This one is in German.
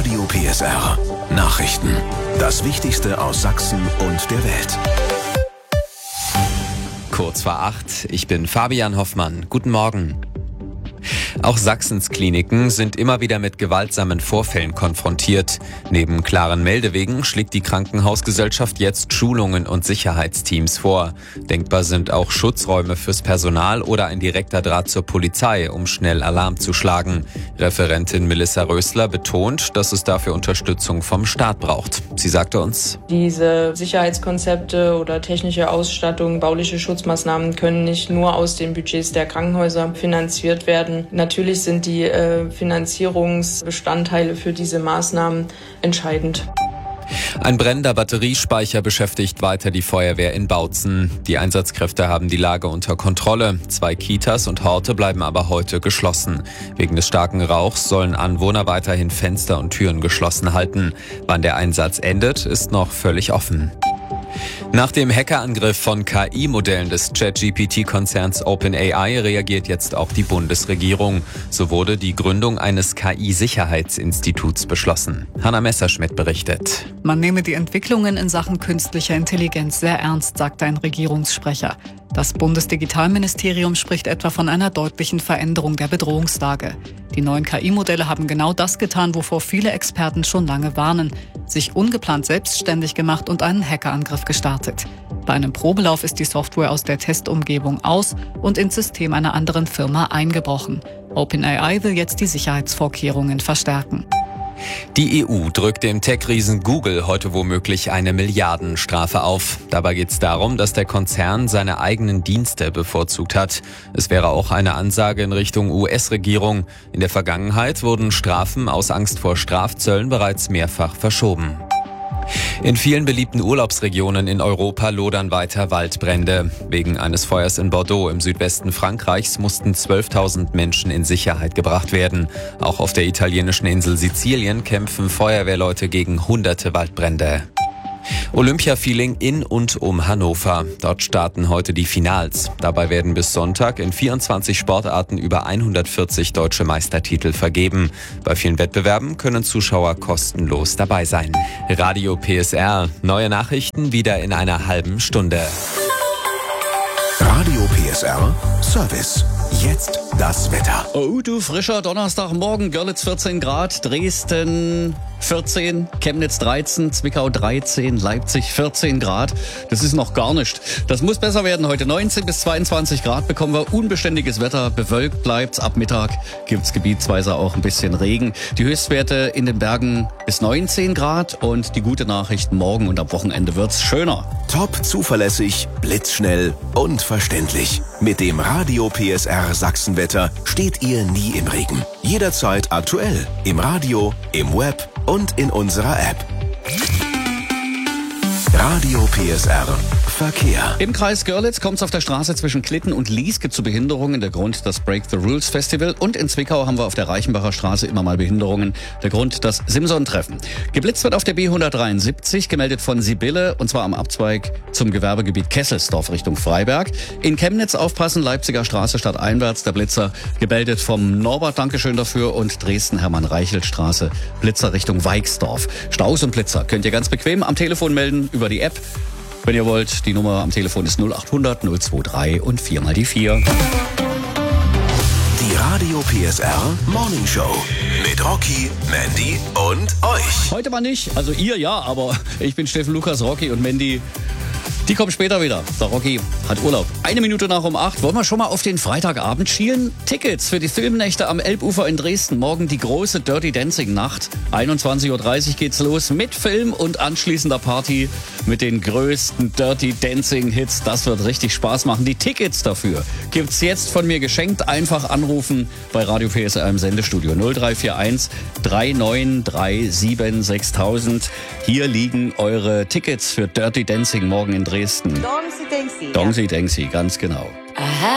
Radio PSR. Nachrichten. Das Wichtigste aus Sachsen und der Welt. Kurz vor 8, ich bin Fabian Hoffmann. Guten Morgen. Auch Sachsens Kliniken sind immer wieder mit gewaltsamen Vorfällen konfrontiert. Neben klaren Meldewegen schlägt die Krankenhausgesellschaft jetzt Schulungen und Sicherheitsteams vor. Denkbar sind auch Schutzräume fürs Personal oder ein direkter Draht zur Polizei, um schnell Alarm zu schlagen. Referentin Melissa Rösler betont, dass es dafür Unterstützung vom Staat braucht. Sie sagte uns: Diese Sicherheitskonzepte oder technische Ausstattung, bauliche Schutzmaßnahmen können nicht nur aus den Budgets der Krankenhäuser finanziert werden. Natürlich sind die Finanzierungsbestandteile für diese Maßnahmen entscheidend. Ein brennender Batteriespeicher beschäftigt weiter die Feuerwehr in Bautzen. Die Einsatzkräfte haben die Lage unter Kontrolle. 2 Kitas und Horte bleiben aber heute geschlossen. Wegen des starken Rauchs sollen Anwohner weiterhin Fenster und Türen geschlossen halten. Wann der Einsatz endet, ist noch völlig offen. Nach dem Hackerangriff von KI-Modellen des ChatGPT-Konzerns OpenAI reagiert jetzt auch die Bundesregierung. So wurde die Gründung eines KI-Sicherheitsinstituts beschlossen. Hanna Messerschmidt berichtet. Man nehme die Entwicklungen in Sachen künstlicher Intelligenz sehr ernst, sagte ein Regierungssprecher. Das Bundesdigitalministerium spricht etwa von einer deutlichen Veränderung der Bedrohungslage. Die neuen KI-Modelle haben genau das getan, wovor viele Experten schon lange warnen: sich ungeplant selbstständig gemacht und einen Hackerangriff gestartet. Bei einem Probelauf ist die Software aus der Testumgebung aus und ins System einer anderen Firma eingebrochen. OpenAI will jetzt die Sicherheitsvorkehrungen verstärken. Die EU drückt dem Tech-Riesen Google heute womöglich eine Milliardenstrafe auf. Dabei geht es darum, dass der Konzern seine eigenen Dienste bevorzugt hat. Es wäre auch eine Ansage in Richtung US-Regierung. In der Vergangenheit wurden Strafen aus Angst vor Strafzöllen bereits mehrfach verschoben. In vielen beliebten Urlaubsregionen in Europa lodern weiter Waldbrände. Wegen eines Feuers in Bordeaux im Südwesten Frankreichs mussten 12.000 Menschen in Sicherheit gebracht werden. Auch auf der italienischen Insel Sizilien kämpfen Feuerwehrleute gegen hunderte Waldbrände. Olympia-Feeling in und um Hannover. Dort starten heute die Finals. Dabei werden bis Sonntag in 24 Sportarten über 140 deutsche Meistertitel vergeben. Bei vielen Wettbewerben können Zuschauer kostenlos dabei sein. Radio PSR. Neue Nachrichten wieder in einer halben Stunde. Radio PSR Service. Jetzt das Wetter. Oh, du frischer Donnerstagmorgen. Görlitz 14 Grad, Dresden 14, Chemnitz 13, Zwickau 13, Leipzig 14 Grad. Das ist noch gar nicht. Das muss besser werden heute. 19 bis 22 Grad bekommen wir. Unbeständiges Wetter. Bewölkt bleibt's. Ab Mittag gibt's gebietsweise auch ein bisschen Regen. Die Höchstwerte in den Bergen bis 19 Grad. Und die gute Nachricht: morgen und am Wochenende wird's schöner. Top zuverlässig, blitzschnell und verständlich. Mit dem Radio PSR Sachsenwetter steht ihr nie im Regen. Jederzeit aktuell. Im Radio, im Web und in unserer App. Radio PSR Verkehr. Im Kreis Görlitz kommt es auf der Straße zwischen Klitten und Lieske zu Behinderungen. Der Grund das Break the Rules Festival. Und in Zwickau haben wir auf der Reichenbacher Straße immer mal Behinderungen. Der Grund das Simson-Treffen. Geblitzt wird auf der B173, gemeldet von Sibylle, und zwar am Abzweig zum Gewerbegebiet Kesselsdorf Richtung Freiberg. In Chemnitz aufpassen, Leipziger Straße stadteinwärts, der Blitzer gemeldet vom Norbert, Dankeschön dafür, und Dresden Hermann-Reichelt-Straße, Blitzer Richtung Weixdorf. Staus und Blitzer könnt ihr ganz bequem am Telefon melden über die App. Wenn ihr wollt, die Nummer am Telefon ist 0800 023 und 4 mal die 4. Die Radio PSR Morning Show mit Rocky, Mandy und euch. Heute mal nicht, also ihr ja, aber ich bin Steffen Lukas, Rocky und Mandy. Die kommen später wieder. Der Rocky hat Urlaub. 1 Minute nach um 8. Wollen wir schon mal auf den Freitagabend schielen? Tickets für die Filmnächte am Elbufer in Dresden. Morgen die große Dirty Dancing Nacht. 21.30 Uhr geht's los mit Film und anschließender Party mit den größten Dirty Dancing Hits. Das wird richtig Spaß machen. Die Tickets dafür gibt's jetzt von mir geschenkt. Einfach anrufen bei Radio PSR im Sendestudio 0341 3937 6000. Hier liegen eure Tickets für Dirty Dancing morgen in Dresden. Dongsi Dengsi. Dongsi Dengsi, ganz genau.